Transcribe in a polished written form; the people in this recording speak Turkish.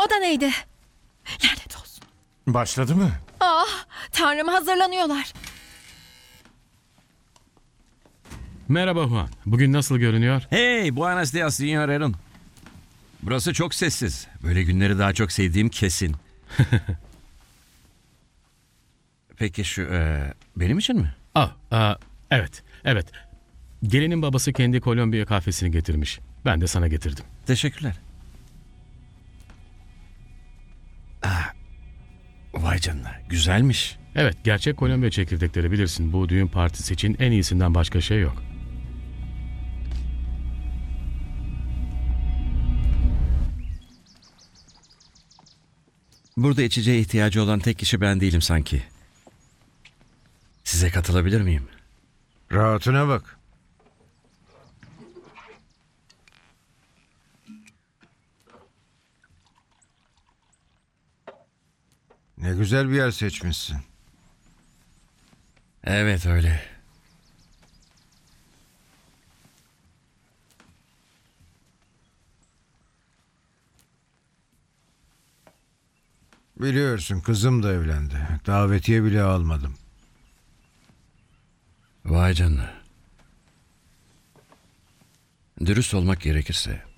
O da neydi? Lanet olsun. Başladı mı? Ah, Tanrım, hazırlanıyorlar. Merhaba Juan. Bugün nasıl görünüyor? Hey, buenos dias, Senyor Aaron. Burası çok sessiz. Böyle günleri daha çok sevdiğim kesin. Peki şu benim için mi? Evet, evet. Gelinin babası kendi Kolombiya kahvesini getirmiş. Ben de sana getirdim. Teşekkürler. Vay canına, güzelmiş. Evet, gerçek Kolombiya çekirdekleri bilirsin. Bu düğün partisi için en iyisinden başka şey yok. Burada içeceğe ihtiyacı olan tek kişi ben değilim sanki. Size katılabilir miyim? Rahatına bak. Ne güzel bir yer seçmişsin. Evet, öyle. Biliyorsun, kızım da evlendi. Davetiye bile almadım. Vay canına. Dürüst olmak gerekirse